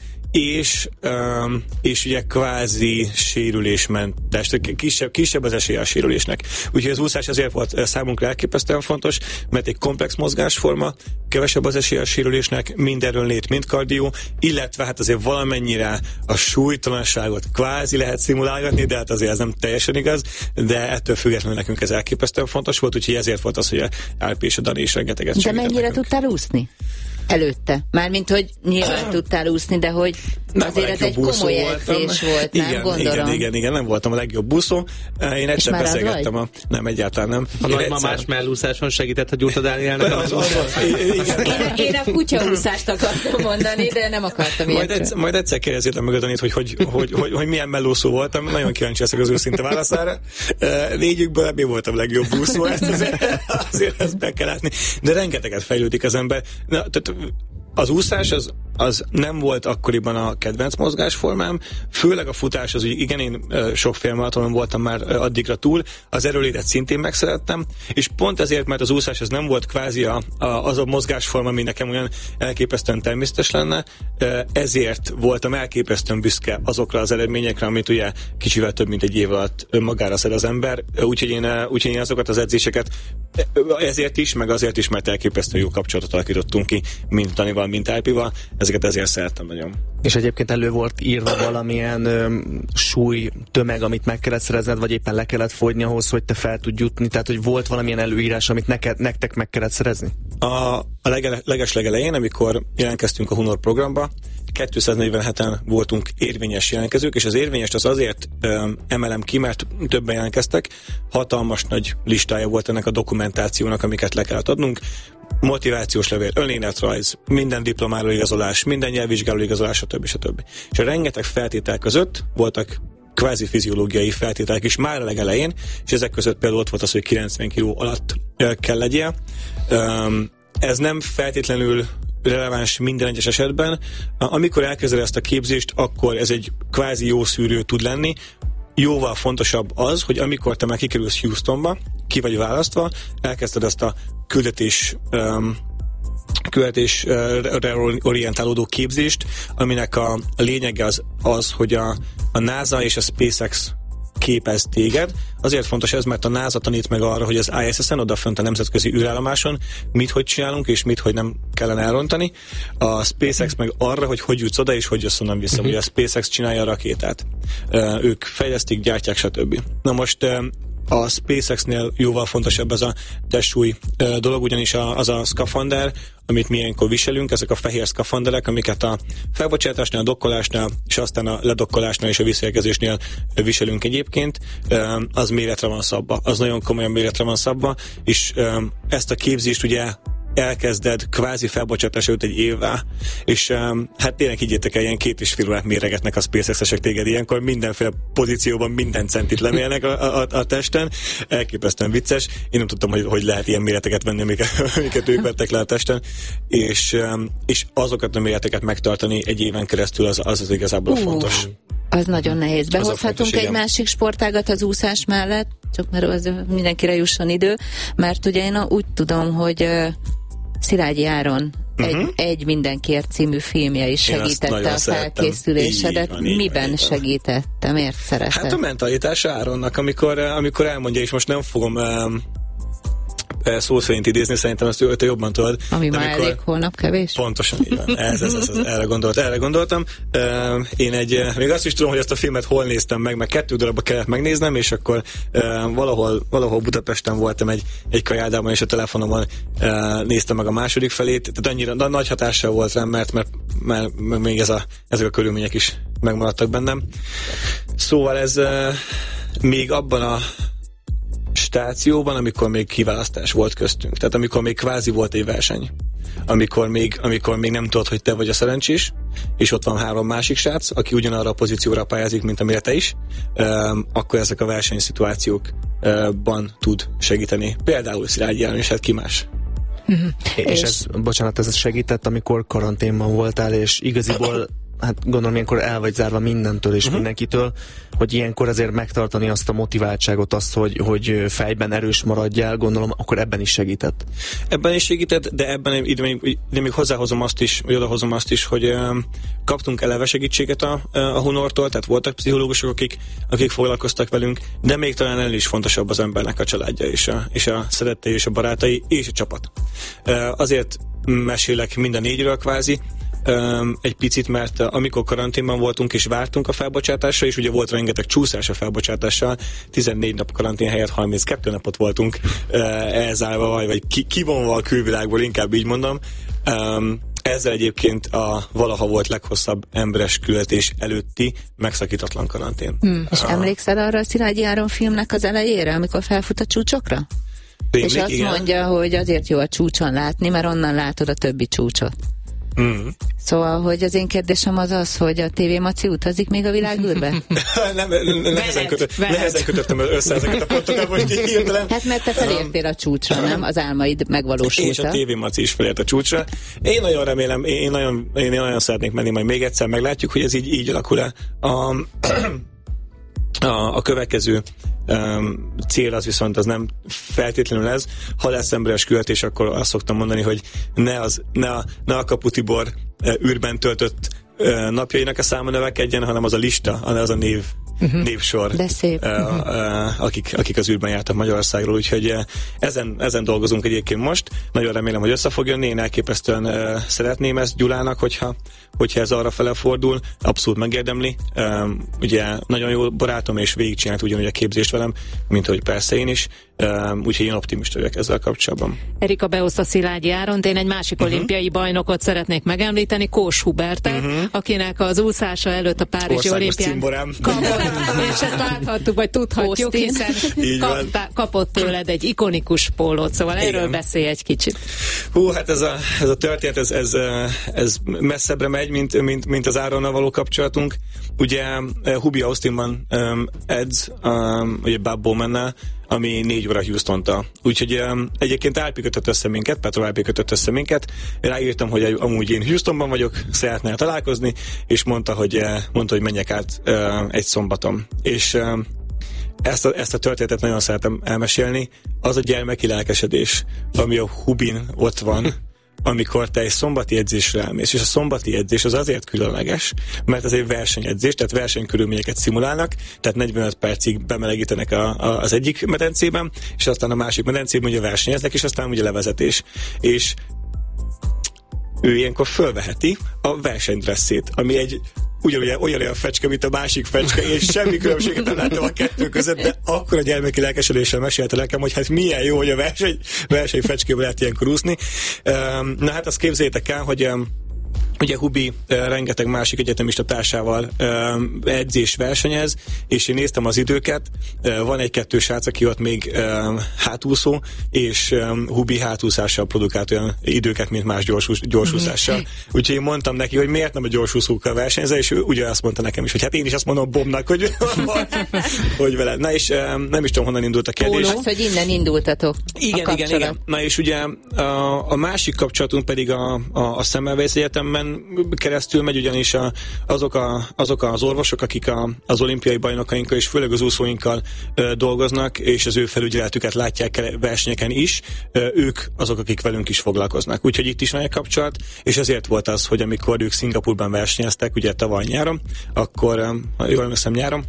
és ugye kvázi sérülésmentes, kisebb az esélye a sérülésnek. Úgyhogy az úszás azért volt számunkra elképesztően fontos, mert egy komplex mozgásforma, kevesebb az esélye a sérülésnek, mind erőnlét, mind kardió, illetve hát azért valamennyire a súlytalanságot kvázi lehet szimulálgatni, de hát azért ez nem teljesen igaz, de ettől függetlenül nekünk ez elképesztően fontos volt, úgyhogy ezért volt az, hogy a Árpi és a Dani is rengeteget segített. De mennyire nekünk. Tudtál úszni? Előtte. Mármint, hogy nyilván tudtál úszni, de hogy azért ez egy komoly edzés volt, nem? Gondolom. Igen, nem voltam a legjobb úszó. Én egyszer beszélgettem nem, egyáltalán nem. A nagymamás mellúszáson segített a Gyurta Dánielnek. Én a kutyaúszást akartam mondani, de nem akartam ilyet. Majd egyszer kérdezzétek meg a Danit, hogy milyen mellúszó voltam. Nagyon kíváncsi leszek az őszinte válaszára. 4-ből ebből voltam a legjobb úszó, azért ezt be kell látni. De rengeteget fejlődik az ember. Az úszás az nem volt akkoriban a kedvenc mozgásformám, főleg a futás az, hogy igen, én sok félmaratonon voltam már addigra túl, az erőlétet szintén megszerettem, és pont ezért, mert az úszás az nem volt kvázi az a mozgásforma, ami nekem olyan elképesztően természetes lenne, ezért voltam elképesztően büszke azokra az eredményekre, amit ugye kicsivel több mint egy év alatt magára szed az ember, úgyhogy én azokat az edzéseket ezért is, meg azért is, mert elképesztően jó kapcsolatot alakítottunk ki, mint Danival, mint Árpival, ezeket ezért szerettem nagyon. És egyébként elő volt írva valamilyen súly, tömeg, amit meg kellett szerezned, vagy éppen le kellett fogyni ahhoz, hogy te fel tudj jutni, tehát hogy volt valamilyen előírás, amit nektek meg kellett szerezni? A legelején, amikor jelentkeztünk a Hunor programba, 247-en voltunk érvényes jelentkezők, és az érvényest az azért emelem ki, mert többen jelentkeztek, hatalmas nagy listája volt ennek a dokumentációnak, amiket le kellett adnunk, motivációs levél, önéletrajz, minden diplomáról igazolás, minden nyelvvizsgáló igazolás, stb. És a rengeteg feltétel között voltak kvázi fiziológiai feltételek is már a legelején, és ezek között például ott volt az, hogy 90 kg alatt kell legyél. Ez nem feltétlenül releváns minden egyes esetben. Amikor elkezded ezt a képzést, akkor ez egy kvázi jó szűrő tud lenni. Jóval fontosabb az, hogy amikor te már kikerülsz Houstonba, ki vagy választva, elkezdted ezt a küldetésre orientálódó képzést, aminek a lényege az, hogy a NASA és a SpaceX képez téged. Azért fontos ez, mert a NASA tanít meg arra, hogy az ISS-en, odafönt a nemzetközi űrállomáson hogy csinálunk, és hogy nem kellene elrontani. A SpaceX meg arra, hogy jutsz oda, és hogy jössz onnan vissza. Ugye a SpaceX csinálja a rakétát. Ők fejlesztik, gyártják, stb. Na most A SpaceX-nél jóval fontosabb ez a testsúly dolog, ugyanis az a szkafander, amit mi ilyenkor viselünk, ezek a fehér szkafanderek, amiket a felbocsátásnál, a dokkolásnál, és aztán a ledokkolásnál és a visszaérkezésnél viselünk egyébként, az méretre van szabva. Az nagyon komolyan méretre van szabva, és ezt a képzést ugye elkezded kvázi felbocsátás előtt egy évvel, és hát tényleg higgyétek el, ilyen 2,5 órát méregetnek a SpaceX-esek téged ilyenkor, mindenféle pozícióban minden centit lemérnek a testen, elképesztően vicces. Én nem tudtam, hogy lehet ilyen méreteket venni, amiket ők vettek le a testen, és azokat a méreteket megtartani egy éven keresztül az igazából fontos. Az nagyon nehéz. Behozhatunk egy másik sportágat az úszás mellett, csak mert az mindenkire jusson idő, mert ugye én úgy tudom, hogy Szilágyi Áron egy Mindenkiért című filmje is segítette a felkészülésedet. Miben segítette? Miért szeretett? Hát a mentalitása Áronnak, amikor elmondja, és most nem fogom szó szerint idézni, szerintem azt ő jobban tudod. Ami már elég, holnap kevés? Pontosan így van. Erre gondoltam. Én még azt is tudom, hogy ezt a filmet hol néztem meg 2 darabba kellett megnéznem, és akkor valahol Budapesten voltam egy kajádában, és a telefonomon néztem meg a második felét, tehát annyira nagy hatással volt rám, mert még ezek a körülmények is megmaradtak bennem. Szóval ez még abban a stációban, amikor még kiválasztás volt köztünk. Tehát amikor még kvázi volt egy verseny. Amikor még nem tudod, hogy te vagy a szerencsés, és ott van 3 másik srác, aki ugyanarra a pozícióra pályázik, mint amire te is, akkor ezek a versenyszituációkban tud segíteni. Például Szilágyi Áron, és hát ki más. És ez segített, amikor karanténban voltál, és igaziból hát gondolom ilyenkor el vagy zárva mindentől és mindenkitől, hogy ilyenkor azért megtartani azt a motiváltságot, azt, hogy fejben erős maradjál, gondolom, akkor ebben is segített. Ebben is segített, de ebben ide még hozzáhozom azt is, vagy odahozom azt is, hogy kaptunk eleve segítséget a Hunortól, tehát voltak pszichológusok, akik foglalkoztak velünk, de még talán ennél is fontosabb az embernek a családja, és a szerettei, és a barátai, és a csapat. Azért mesélek mind a 4-ről kvázi, egy picit, mert amikor karanténban voltunk és vártunk a felbocsátásra, és ugye volt rengeteg csúszás a felbocsátással, 14 nap karantén helyett 32 napot voltunk elzárva, vagy kivonva a külvilágból, inkább így mondom. Ezzel egyébként a valaha volt leghosszabb emberes küldetés előtti megszakítatlan karantén. És emlékszel arra a Szilágyi Áron filmnek az elejére, amikor felfut a csúcsokra? És azt mondja, hogy azért jó a csúcson látni, mert onnan látod a többi csúcsot. Szóval, hogy az én kérdésem az, hogy a TV Maci utazik még a világűrbe? Nehezen kötöttem össze ezeket a pontokat most így hirtelen. Hát mert te felértél a csúcsra, nem? Az álmaid megvalósultak. És a TV Maci is felért a csúcsra. Én nagyon remélem, én nagyon szeretnék menni, majd még egyszer meglátjuk, hogy ez így alakul-e. A következő cél az viszont az nem feltétlenül ez. Ha lesz emberes küldetés, akkor azt szoktam mondani, hogy ne a Kapu Tibor űrben töltött napjainak a száma növekedjen, hanem az a lista, az a névsor, akik az űrben jártak Magyarországról, úgyhogy ezen dolgozunk egyébként most. Nagyon remélem, hogy össze fog jönni, én elképesztően szeretném ezt Gyulának, hogyha ez arra fele fordul, abszolút megérdemli. Ugye nagyon jó barátom, és végigcsinált ugyanúgy a képzést velem, mint hogy persze én is, úgyhogy én optimista vagyok ezzel kapcsolatban. Erika behozta Szilágyi Áront, én egy másik olimpiai bajnokot szeretnék megemlíteni, Kós Hubertet, akinek az úszása előtt a Párizsi olimpián és ezt láthattuk, vagy tudhatjuk, hiszen kapott tőled egy ikonikus pólót, szóval erről beszélj egy kicsit. Hát ez a történet, ez messzebbre megy, mint az Áronnal való kapcsolatunk. Ugye Hubi Austinban edz, ugye Bob Bowmannel, ami 4 óra Houston-tal. Úgyhogy egyébként Alpi kötött össze minket, Petro Alpi kötött össze minket. Ráírtam, hogy amúgy én Houstonban vagyok, szeretnél találkozni, és mondta, hogy menjek át egy szombaton. És ezt a történetet nagyon szeretem elmesélni. Az a gyermeki lelkesedés, ami a Hubin ott van, amikor te egy szombati edzésre elmész, és a szombati edzés az azért különleges, mert ez egy versenyedzés, tehát versenykörülményeket szimulálnak, tehát 45 percig bemelegítenek az egyik medencében, és aztán a másik medencében ugye versenyeznek, és aztán ugye levezetés. És ő ilyenkor fölveheti a versenydresszét, ami egy olyan fecske, mint a másik fecske, és semmi különbséget nem láttam a kettő között, de akkor a gyermeki lelkesedéssel mesélte nekem, hogy hát milyen jó, hogy a verseny fecskéből lehet ilyenkor úszni. Na hát azt képzeljétek el, hogy ugye Hubi rengeteg másik egyetemista társával edzés versenyez, és én néztem az időket, van egy-kettő srác, aki ott még hátúszó, és Hubi hátúszással produkált olyan időket, mint más gyorsúszással. Úgyhogy én mondtam neki, hogy miért nem a gyorsúszókkal versenyzel, és ő ugye azt mondta nekem is, hogy hát én is azt mondom Bobnak, hogy veled. Na és nem is tudom, honnan indult a kérdés. Az, hogy innen indultatok. Igen. Na és ugye a másik kapcsolatunk pedig a Semmelweis Egyetemben keresztül megy, ugyanis azok az orvosok, akik az olimpiai bajnokainkkal és főleg az úszóinkkal dolgoznak, és az ő felügyeletüket látják versenyeken is, ők azok, akik velünk is foglalkoznak. Úgyhogy itt is van egy kapcsolat, és ezért volt az, hogy amikor ők Szingapurban versenyeztek, ugye tavaly nyáron, akkor, jól emlékszem nyáron,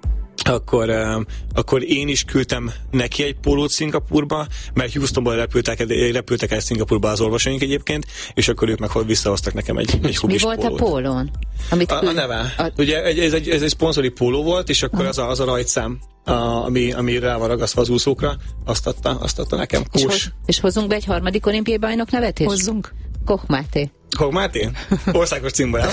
akkor én is küldtem neki egy pólót Szingapurba, mert Houstonból repültek el Szingapurba az orvosaink egyébként, és akkor ők meg visszahoztak nekem egy hubis pólót. Mi volt a pólón? A neve. Ugye ez egy szponzori póló volt, és akkor az a rajtszám, ami rá van ragasztva az úszókra, azt adta nekem. És hozunk be egy harmadik olimpiai bajnok nevet is? Hozzunk. Koch Máté. Koch Máté? Országos címbarát.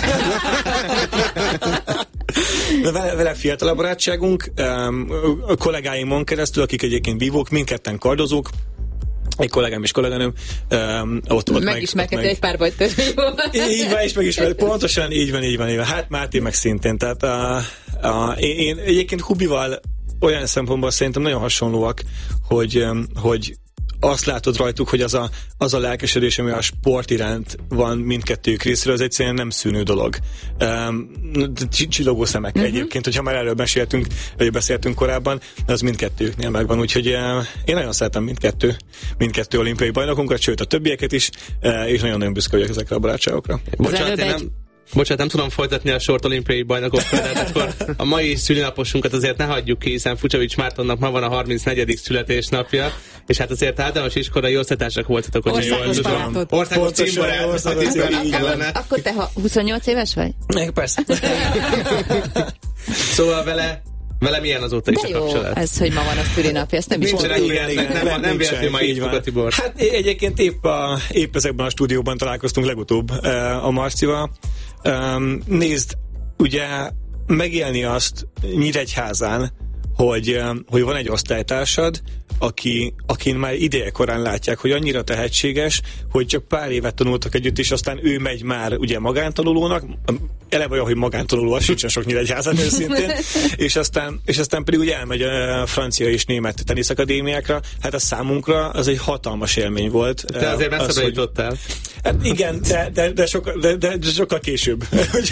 Vele fiatalabb barátságunk, a kollégáimon keresztül, akik egyébként vívók, mindketten kardozók, egy kollégám és kolléganőm ott megismerkedő egy pár vagy több. Így van, és megismerkedő. Pontosan így van. Hát Máté meg szintén. Tehát én egyébként Hubival olyan szempontból szerintem nagyon hasonlóak, hogy azt látod rajtuk, hogy az a lelkesedés, ami a sport iránt van mindkettőjük részéről, az egyszerűen nem szűnő dolog. Csillogó szemek egyébként, hogyha már erről beszéltünk korábban, az mindkettőjüknél megvan, úgyhogy én nagyon szeretem mindkettő olimpiai bajnokunkat, sőt a többieket is, és nagyon büszke vagyok ezekre a barátságokra. Bocsánat, nem tudom folytatni a sort olimpiai bajnokokkal, de akkor a mai szülinaposunkat azért ne hagyjuk ki, hiszen Fucsovics Mártonnak ma van a 34. születésnapja, és hát azért általános iskolai osztatársak voltatok, hogy jól tudom. Országos címbarát kellene. Akkor te 28 éves vagy? Persze. Szóval vele milyen azóta is a kapcsolat? Ez, hogy ma van a szülinapja, ezt nem is nem véletlenül ma így fog a Tibor. Hát egyébként épp ezekben a stúdióban találkoztunk legutóbb a Marcival. Nézd, ugye megélni azt Nyíregyházán, hogy van egy osztálytársad, akin már idejekorán látják, hogy annyira tehetséges, hogy csak pár évet tanultak együtt, és aztán ő megy már ugye magántanulónak, eleve olyan, hogy magántanuló, az sincsen sok Nyíregyházán őszintén, és aztán pedig ugye elmegy a francia és német teniszakadémiákra, hát a számunkra az egy hatalmas élmény volt. Te azért messzebbre jutottál. Hát igen, de sokkal később.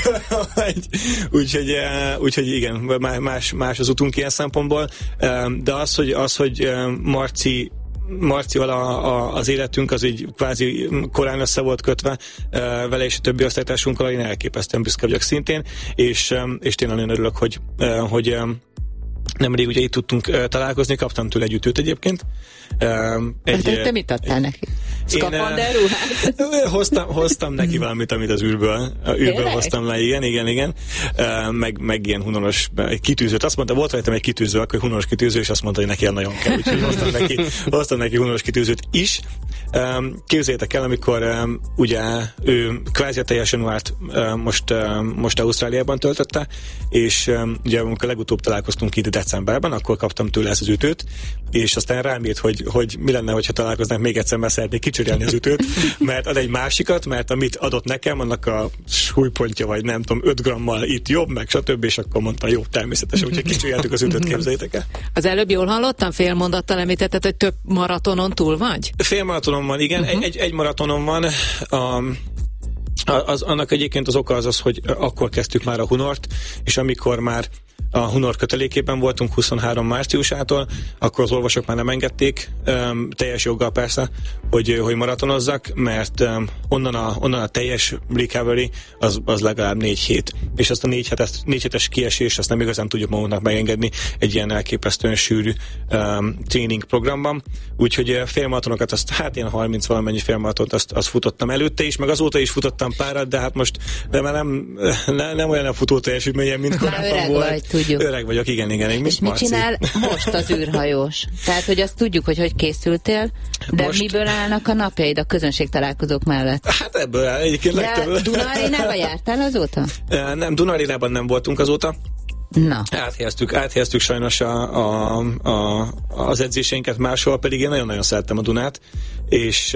Úgyhogy igen, más az utunk ilyen szempontból, de az, hogy Marcival az életünk az így kvázi korán össze volt kötve vele és a többi osztálytársunkkal, én elképesztően büszke vagyok szintén, és tényleg nagyon örülök, hogy nemrég ugye itt tudtunk találkozni, kaptam tőle egy ütőt egyébként. Te mit adtál neki? Szkafander ruhát? Hoztam neki valamit, amit az űrből hoztam le, igen. Meg ilyen hunoros kitűzőt. Azt mondta, volt rajtam egy kitűző, akkor hunoros kitűző, és azt mondta, hogy neki nagyon kell, úgyhogy hoztam neki hunoros kitűzőt is. Képzeljétek el, amikor ugye ő kvázi a teljes januárt most Ausztráliában töltötte, és ugye amikor legutóbb találkoztunk itt decemberben, akkor kaptam tőle ezt az ütőt, és aztán rám írt, hogy mi lenne, hogyha találkoznánk még egyszer, mert szeretnék kicserélni az ütőt, mert ad egy másikat, mert amit adott nekem, annak a súlypontja, vagy nem tudom, 5 grammal itt jobb, meg stb., és akkor mondtam, jó, természetesen, úgyhogy kicseréltük az ütőt, képzeljétek el. Az előbb jól hallottam, fél mondattal említetted, hogy több maratonon túl vagy? Fél maratonon van, igen, egy maratonon van, annak egyébként az oka az, hogy akkor kezdtük már a Hunort, és amikor már a Hunor kötelékében voltunk 23 márciusától, akkor az orvosok már nem engedték, teljes joggal persze, hogy maratonozzak, mert onnan a teljes recovery az legalább 4 hét. És azt a 4 hetes kiesést azt nem igazán tudjuk magunknak megengedni egy ilyen elképesztően sűrű tréning programban. Úgyhogy félmaratonokat, ilyen 30 valamennyi félmaratont azt futottam előtte is, meg azóta is futottam párat, de hát most már nem olyan a futó teljesítményem, mint korábban volt. Vagy, tudjuk. Öreg vagyok, igen. És mit csinál most az űrhajós? Tehát, hogy azt tudjuk, hogy készültél, de most... miből állnak a napjaid a közönségtalálkozók mellett? Hát ebből áll egyébként legtöbb. Duna Arénába jártál azóta? Nem, Duna Arénában nem voltunk azóta. Na. Áthelyeztük sajnos az edzéseinket máshol, pedig én nagyon-nagyon szerettem a Dunát, és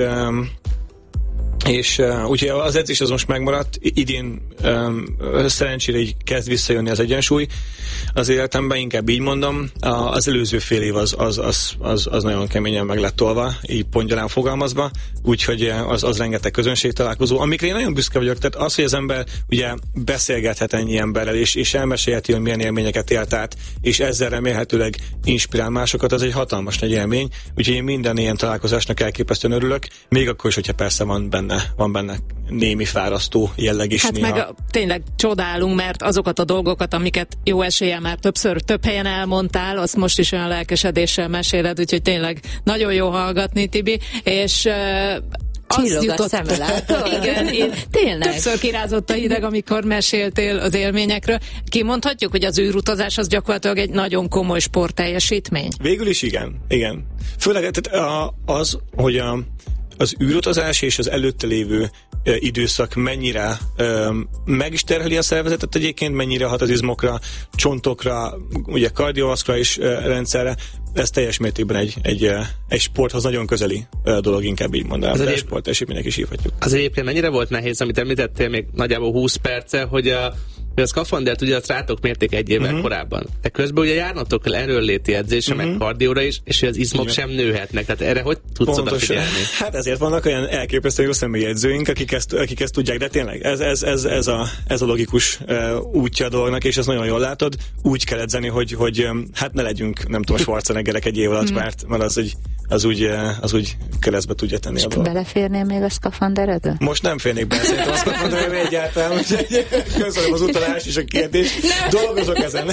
úgyhogy az edzés az most megmaradt, idén szerencsére így kezd visszajönni az egyensúly az életemben, inkább így mondom. Az előző fél év az nagyon keményen meg lett tolva, így pongyalán fogalmazva, úgyhogy az rengeteg közönségtalálkozó, amikre én nagyon büszke vagyok, tehát az, hogy az ember ugye beszélgethet ennyi emberrel, és elmesélheti, hogy milyen élményeket élt át, és ezzel remélhetőleg inspirál másokat, az egy hatalmas nagy élmény, úgyhogy én minden ilyen találkozásnak elképesztően örülök, még akkor is, hogyha persze van benne némi fárasztó jelleg is. Hát néha. Meg tényleg csodálunk, mert azokat a dolgokat, amiket jó eséllyel már több helyen elmondtál, azt most is olyan lelkesedéssel meséled, úgyhogy tényleg nagyon jó hallgatni, Tibi, és csillog a szeme, látod? Igen, tényleg. Többször kirázott a hideg, amikor meséltél az élményekről. Kimondhatjuk, hogy az űrutazás az gyakorlatilag egy nagyon komoly sportteljesítmény? Végül is igen. Főleg az, hogy az űrutazás és az előtte lévő időszak mennyire meg is terheli a szervezetet egyébként, mennyire hat az izmokra, csontokra, ugye kardiovaszkuláris rendszerre, ez teljes mértékben egy sporthoz nagyon közeli dolog, inkább így mondanám, de sportteljesítménynek is hívhatjuk. Az egyébként mennyire volt nehéz, amit említettél még nagyjából 20 perce, hogy a szkafandert ugye azt rátok mérték egy évvel korábban. De közben ugye járnatok kell erőnléti edzésre, meg kardióra is, és hogy az izmok sem nőhetnek. Tehát erre hogy tudsz odafigyelni? Hát ezért vannak olyan elképesztően jó személyedzőink, akik ezt tudják, de tényleg ez a logikus útja a dolognak, és ezt nagyon jól látod. Úgy kell edzeni, hogy hát ne legyünk, nem tudom, Schwarzeneggerek egy év alatt, mert az úgy keresztbe tudja tenni a dolgot. Beleférnél még a szkafanderedbe? Most nem férnék be, szerintem a szkafanderedbe egyáltalán, úgyhogy köszönöm az utalás és a kérdés. Dolgozok ezen.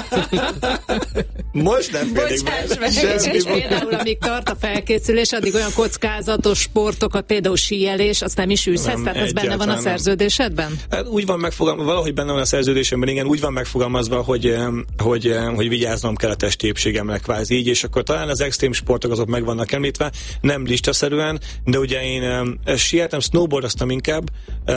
Most nem férnék be. És például, amíg tart a felkészülés, addig olyan kockázatos sportokat, például síelés, azt nem is űzhetsz, tehát ez benne van a szerződésedben? Hát úgy van megfogalmazva, valahogy benne van a szerződésemben, igen, úgy van megfogalmazva, hogy vigyáznom kell a testi épségemre, kvázi így, és akkor talán az extrém sportok azok meg vannak említve, nem listaszerűen, de ugye én sieltem, snowboardoztam inkább,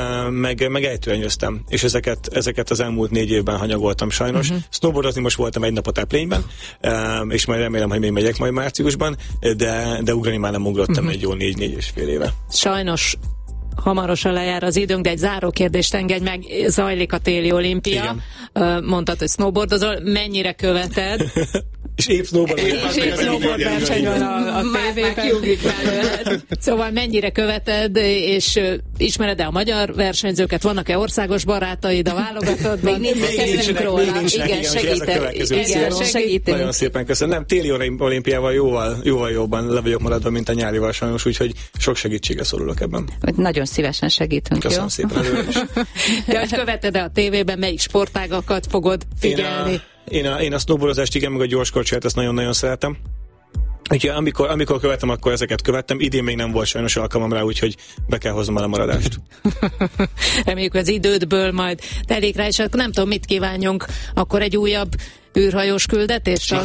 meg ejtőernyőztem, és ezeket az elmúlt 4 évben hanyagoltam sajnos. Snowboardozni most voltam egy napot Eplényben, és majd remélem, hogy még megyek majd márciusban, de ugrani már nem ugrottam egy jó 4-4,5 éve. Sajnos hamarosan lejár az időnk, de egy záró kérdést engedj meg, zajlik a téli olimpia. Mondtad, hogy snowboardozol, mennyire követed? És épp snowboard verseny van a tévében. Szóval mennyire követed, és ismered-e a magyar versenyzőket? Vannak-e országos barátaid a válogatottban? Még nincs róla. Igen, segítek. Nagyon szépen köszönöm. Nem, téli olimpiával jóval jobban le vagyok maradva, mint a nyárival sajnos, úgyhogy sok segítségre szorulok ebben. Nagyon szívesen segítünk. Köszönöm szépen. De hogy követed-e a tévében, melyik sportágakat fogod figyelni? Én a snowboardozást, igen, meg a gyorskorcsolyát, ezt nagyon-nagyon szeretem. Úgyhogy amikor követem, akkor ezeket követtem. Idén még nem volt sajnos alkalmam rá, úgyhogy be kell hoznom a lemaradást. Reméljük, az idődből majd telik rá, és akkor nem tudom, mit kívánjunk, akkor egy újabb űrhajós küldetést?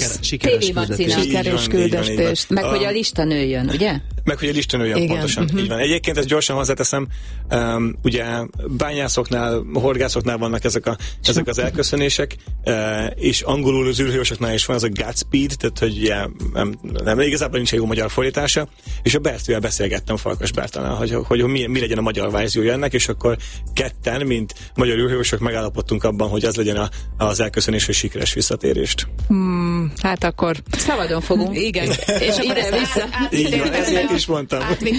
Sikeres küldetést. Meg hogy a lista nőjön, ugye? Meg hogy a lista nőjön, pontosan. Így van. Egyébként ezt gyorsan hozzáteszem, ugye bányászoknál, horgászoknál vannak ezek az elköszönések, és angolul az űrhajósoknál is van az a Godspeed, tehát hogy nem igazából nincs egy jó magyar fordítása, és a Bertővel beszélgettem, Farkas Bertalán, hogy mi legyen a magyar verziója ennek, és akkor ketten, mint magyar űrhajósok megállapodtunk abban, hogy az legyen az elköszönés, hogy sikeres visszatérést. Hát akkor szabadon fogunk. Igen. És ide vissza. Így van, ezért is mondtam.